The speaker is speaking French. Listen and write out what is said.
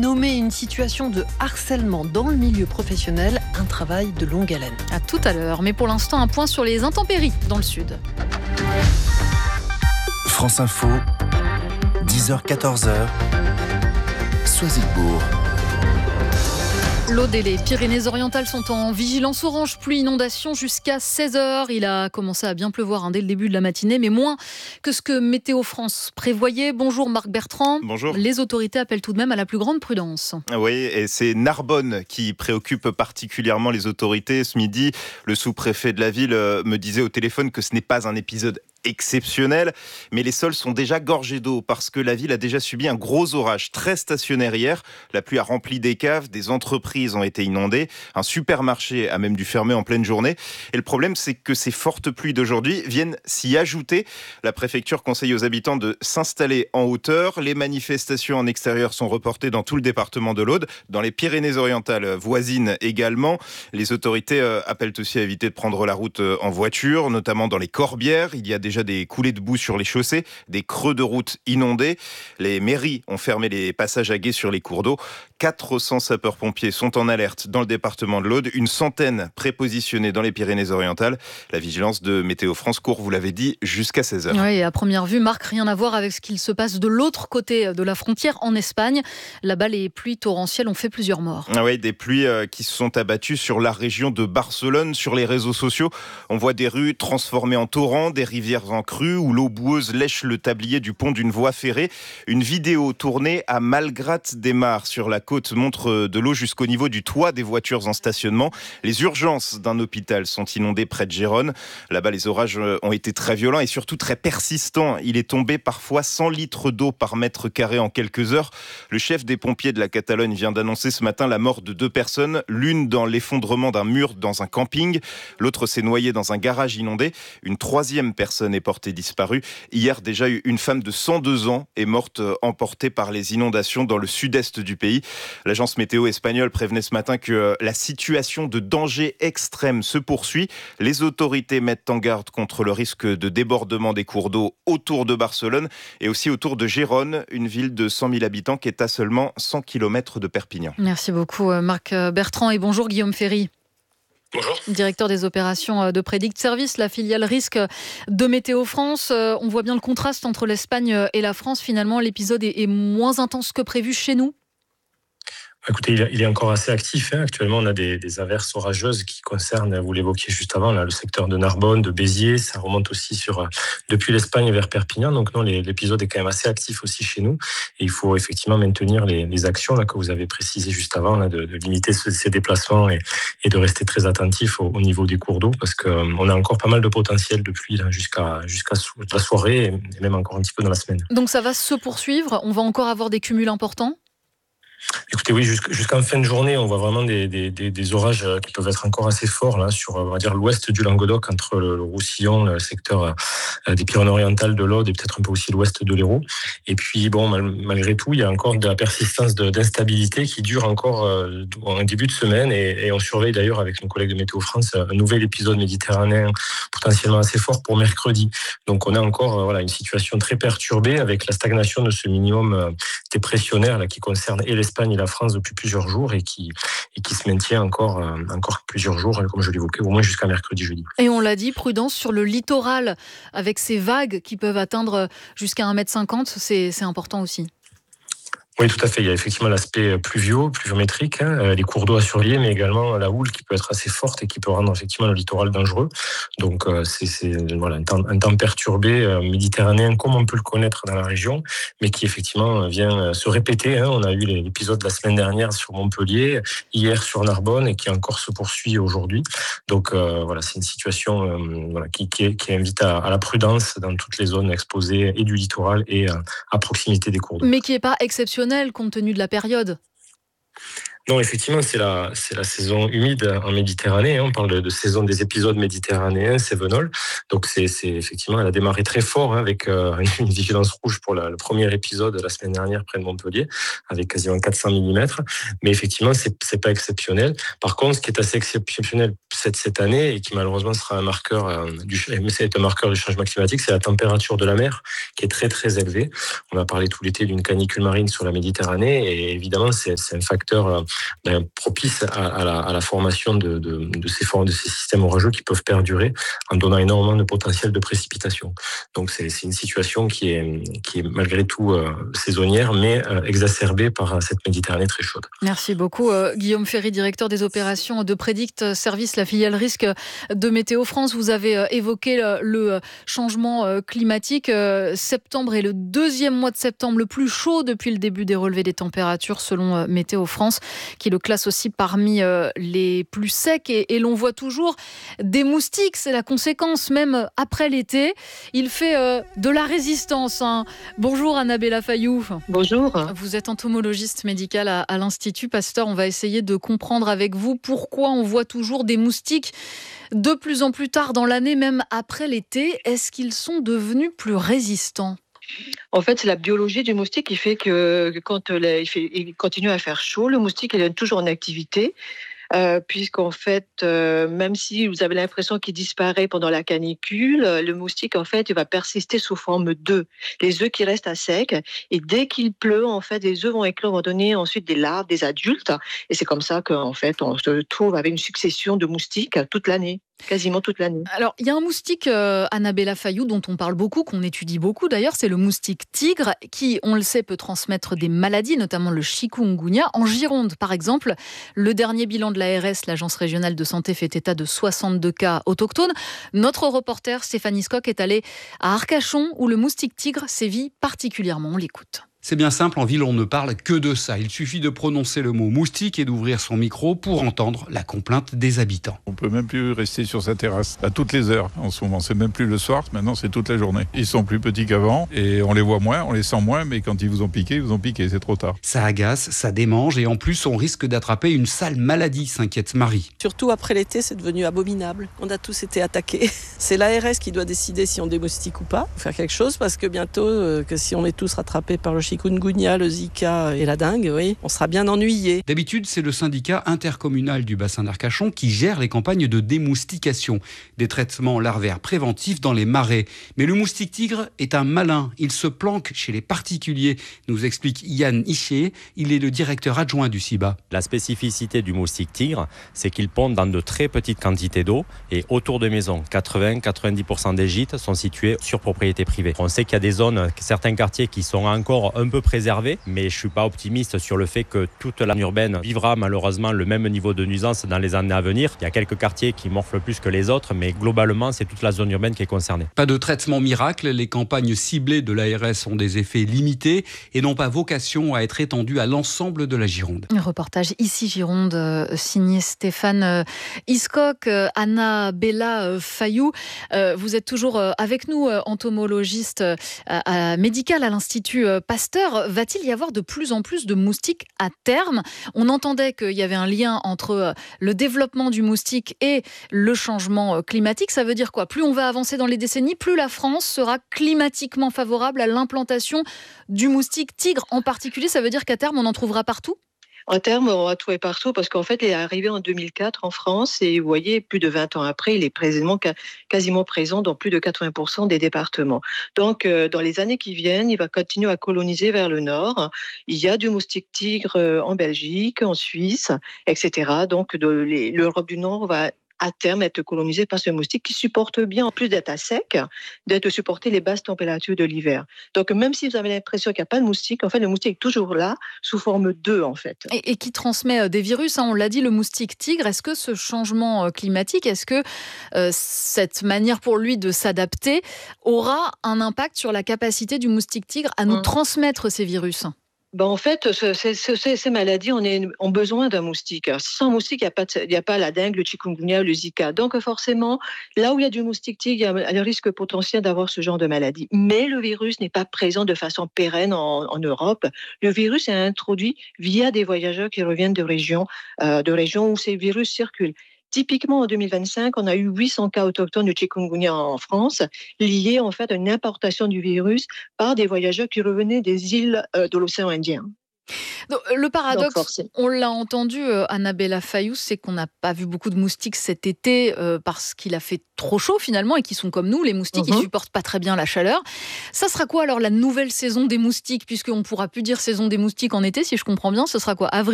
nommer une situation de harcèlement dans le milieu professionnel un travail de longue haleine. À tout à l'heure, mais pour l'instant, un point sur les intempéries dans le sud. France Info, 10h-14h, Soisilbourg. L'Aude et les Pyrénées-Orientales sont en vigilance orange, pluie, inondation jusqu'à 16h. Il a commencé à bien pleuvoir dès le début de la matinée, mais moins que ce que Météo France prévoyait. Bonjour Marc Bertrand. Bonjour. Les autorités appellent tout de même à la plus grande prudence. Oui, et c'est Narbonne qui préoccupe particulièrement les autorités. Ce midi, le sous-préfet de la ville me disait au téléphone que ce n'est pas un épisode exceptionnel, mais les sols sont déjà gorgés d'eau parce que la ville a déjà subi un gros orage très stationnaire hier. La pluie a rempli des caves, des entreprises ont été inondées, un supermarché a même dû fermer en pleine journée. Et le problème, c'est que ces fortes pluies d'aujourd'hui viennent s'y ajouter. La préfecture conseille aux habitants de s'installer en hauteur. Les manifestations en extérieur sont reportées dans tout le département de l'Aude, dans les Pyrénées-Orientales voisines également. Les autorités appellent aussi à éviter de prendre la route en voiture, notamment dans les Corbières. Il y a déjà des coulées de boue sur les chaussées, des creux de route inondés. Les mairies ont fermé les passages à gué sur les cours d'eau. 400 sapeurs-pompiers sont en alerte dans le département de l'Aude, une centaine prépositionnés dans les Pyrénées-Orientales. La vigilance de Météo France court, vous l'avez dit, jusqu'à 16h. Oui, et à première vue, Marc, rien à voir avec ce qu'il se passe de l'autre côté de la frontière, en Espagne. Là-bas, les pluies torrentielles ont fait plusieurs morts. Ah oui, des pluies qui se sont abattues sur la région de Barcelone. Sur les réseaux sociaux, on voit des rues transformées en torrents, des rivières en crues où l'eau boueuse lèche le tablier du pont d'une voie ferrée. Une vidéo tournée à Malgrat-de-Mar sur la côte montre de l'eau jusqu'au niveau du toit des voitures en stationnement. Les urgences d'un hôpital sont inondées près de Gérone. Là-bas, les orages ont été très violents et surtout très persistants. Il est tombé parfois 100 litres d'eau par mètre carré en quelques heures. Le chef des pompiers de la Catalogne vient d'annoncer ce matin la mort de 2 personnes, l'une dans l'effondrement d'un mur dans un camping, l'autre s'est noyée dans un garage inondé. Une 3e personne est portée disparue. Hier, déjà, une femme de 102 ans est morte emportée par les inondations dans le sud-est du pays. L'agence météo espagnole prévenait ce matin que la situation de danger extrême se poursuit. Les autorités mettent en garde contre le risque de débordement des cours d'eau autour de Barcelone et aussi autour de Gérone, une ville de 100 000 habitants qui est à seulement 100 km de Perpignan. Merci beaucoup Marc Bertrand et bonjour Guillaume Ferry. Bonjour. Directeur des opérations de Predict Service, la filiale risque de Météo France. On voit bien le contraste entre l'Espagne et la France. Finalement, l'épisode est moins intense que prévu chez nous. Écoutez, il est encore assez actif. Actuellement, on a des averses orageuses qui concernent, vous l'évoquiez juste avant, là, le secteur de Narbonne, de Béziers. Ça remonte aussi depuis l'Espagne vers Perpignan. Donc non, l'épisode est quand même assez actif aussi chez nous. Et il faut effectivement maintenir les actions là, que vous avez précisées juste avant, là, de limiter ces déplacements et de rester très attentif au niveau des cours d'eau, parce qu'on a encore pas mal de potentiel de pluie là, jusqu'à la soirée et même encore un petit peu dans la semaine. Donc ça va se poursuivre. On va encore avoir des cumuls importants. Écoutez, oui, jusqu'en fin de journée, on voit vraiment des orages qui peuvent être encore assez forts là, sur, on va dire, l'ouest du Languedoc, entre le Roussillon, le secteur des Pyrénées-Orientales, de l'Aude et peut-être un peu aussi l'ouest de l'Hérault. Et puis, bon, malgré tout, il y a encore de la persistance d'instabilité qui dure encore en début de semaine. Et on surveille d'ailleurs avec nos collègues de Météo France un nouvel épisode méditerranéen potentiellement assez fort pour mercredi. Donc, on a encore une situation très perturbée avec la stagnation de ce minimum dépressionnaire là, qui concerne et l'Espagne et la France depuis plusieurs jours et qui se maintient encore plusieurs jours, comme je l'évoquais, au moins jusqu'à mercredi, jeudi. Et on l'a dit, prudence sur le littoral, avec ces vagues qui peuvent atteindre jusqu'à 1,50 m, c'est important aussi. Oui, tout à fait. Il y a effectivement l'aspect pluviométrique, les cours d'eau à surveiller, mais également la houle qui peut être assez forte et qui peut rendre effectivement le littoral dangereux. Donc, c'est un temps perturbé méditerranéen comme on peut le connaître dans la région, mais qui effectivement vient se répéter. On a eu l'épisode de la semaine dernière sur Montpellier, hier sur Narbonne et qui encore se poursuit aujourd'hui. Donc, c'est une situation qui invite à la prudence dans toutes les zones exposées et du littoral et à proximité des cours d'eau. Mais qui n'est pas exceptionnel compte tenu de la période. Non, effectivement, c'est la saison humide en Méditerranée. On parle de saison des épisodes méditerranéens, cévenols. Donc, c'est effectivement, elle a démarré très fort avec une vigilance rouge pour le premier épisode la semaine dernière près de Montpellier, avec quasiment 400 mm. Mais effectivement, c'est pas exceptionnel. Par contre, ce qui est assez exceptionnel, cette année et qui malheureusement sera un marqueur c'est un marqueur du changement climatique, c'est la température de la mer qui est très très élevée. On a parlé tout l'été d'une canicule marine sur la Méditerranée et évidemment c'est un facteur propice à la formation de ces systèmes orageux qui peuvent perdurer en donnant énormément de potentiel de précipitation. Donc c'est une situation qui est malgré tout saisonnière mais exacerbée par cette Méditerranée très chaude. Merci beaucoup Guillaume Ferry, directeur des opérations de Prédict Service, la filiale risque de Météo France. Vous avez évoqué le changement climatique. Septembre est le deuxième mois de septembre le plus chaud depuis le début des relevés des températures selon Météo France, qui le classe aussi parmi les plus secs. Et l'on voit toujours des moustiques, c'est la conséquence même après l'été. Il fait de la résistance. Bonjour Annabella Fayou. Bonjour. Vous êtes entomologiste médicale à l'Institut Pasteur. On va essayer de comprendre avec vous pourquoi on voit toujours des moustiques de plus en plus tard dans l'année, même après l'été. Est-ce qu'ils sont devenus plus résistants ? En fait, c'est la biologie du moustique qui fait que quand il continue à faire chaud, le moustique il est toujours en activité. Puisqu'en fait, même si vous avez l'impression qu'il disparaît pendant la canicule, le moustique, en fait, il va persister sous forme d'œufs. Les œufs qui restent à sec. Et dès qu'il pleut, en fait, les œufs vont éclore, vont donner ensuite des larves, des adultes. Et c'est comme ça qu'en fait, on se trouve avec une succession de moustiques toute l'année. Quasiment toute l'année. Alors, il y a un moustique, Annabella Fayou, dont on parle beaucoup, qu'on étudie beaucoup d'ailleurs, c'est le moustique tigre, qui, on le sait, peut transmettre des maladies, notamment le chikungunya. En Gironde, par exemple, le dernier bilan de l'ARS, l'Agence régionale de santé, fait état de 62 cas autochtones. Notre reporter Stéphanie Scocq est allée à Arcachon, où le moustique tigre sévit particulièrement. On l'écoute. C'est bien simple, en ville on ne parle que de ça. Il suffit de prononcer le mot moustique et d'ouvrir son micro pour entendre la complainte des habitants. On peut même plus rester sur sa terrasse à toutes les heures en ce moment. C'est même plus le soir, maintenant c'est toute la journée. Ils sont plus petits qu'avant et on les voit moins, on les sent moins, mais quand ils vous ont piqué, c'est trop tard. Ça agace, ça démange et en plus on risque d'attraper une sale maladie, s'inquiète Marie. Surtout après l'été, c'est devenu abominable. On a tous été attaqués. C'est l'ARS qui doit décider si on démoustique ou pas. Faut faire quelque chose parce que bientôt, que si on est tous rattrapés par le chikungunya, le Zika et la dengue, oui, on sera bien ennuyés. D'habitude, c'est le syndicat intercommunal du bassin d'Arcachon qui gère les campagnes de démoustication, des traitements larvaires préventifs dans les marais. Mais le moustique tigre est un malin. Il se planque chez les particuliers, nous explique Yann Ischier. Il est le directeur adjoint du CIBA. La spécificité du moustique tigre, c'est qu'il pond dans de très petites quantités d'eau et autour de maisons. 80-90% des gîtes sont situés sur propriété privée. On sait qu'il y a des zones, certains quartiers qui sont encore un peu préservés, mais je ne suis pas optimiste sur le fait que toute la zone urbaine vivra malheureusement le même niveau de nuisance dans les années à venir. Il y a quelques quartiers qui morflent plus que les autres, mais globalement, c'est toute la zone urbaine qui est concernée. Pas de traitement miracle, les campagnes ciblées de l'ARS ont des effets limités et n'ont pas vocation à être étendues à l'ensemble de la Gironde. Un reportage ici Gironde, signé Stéphane Scocq. Annabella Fayou, vous êtes toujours avec nous, entomologiste médicale à l'Institut Pasteur. Va-t-il y avoir de plus en plus de moustiques à terme ? On entendait qu'il y avait un lien entre le développement du moustique et le changement climatique. Ça veut dire quoi ? Plus on va avancer dans les décennies, plus la France sera climatiquement favorable à l'implantation du moustique tigre en particulier. Ça veut dire qu'à terme, on en trouvera partout ? En termes, on va trouver partout parce qu'en fait, il est arrivé en 2004 en France et vous voyez, plus de 20 ans après, il est quasiment présent dans plus de 80% des départements. Donc, dans les années qui viennent, il va continuer à coloniser vers le nord. Il y a du moustique tigre en Belgique, en Suisse, etc. Donc, l'Europe du Nord va à terme être colonisé par ce moustique qui supporte bien, en plus d'être à sec, d'être supporter les basses températures de l'hiver. Donc même si vous avez l'impression qu'il n'y a pas de moustique, en fait le moustique est toujours là, sous forme d'œuf en fait. Et qui transmet des virus, on l'a dit, le moustique tigre. Est-ce que ce changement climatique, est-ce que cette manière pour lui de s'adapter aura un impact sur la capacité du moustique tigre à nous transmettre ces virus ? En fait, ces maladies ont besoin d'un moustique. Sans moustique, il n'y a pas la dengue, le chikungunya, le Zika. Donc forcément, là où il y a du moustique tigre, il y a le risque potentiel d'avoir ce genre de maladie. Mais le virus n'est pas présent de façon pérenne en Europe. Le virus est introduit via des voyageurs qui reviennent de régions où ces virus circulent. Typiquement, en 2025, on a eu 800 cas autochtones de chikungunya en France, liés en fait à une importation du virus par des voyageurs qui revenaient des îles de l'océan Indien. Donc, le paradoxe, on l'a entendu, Annabella Fayous, c'est qu'on n'a pas vu beaucoup de moustiques cet été parce qu'il a fait trop chaud finalement et qui sont comme nous, les moustiques, ils supportent pas très bien la chaleur. Ça sera quoi alors la nouvelle saison des moustiques, puisqu'on ne pourra plus dire saison des moustiques en été, si je comprends bien, ce sera quoi, avril?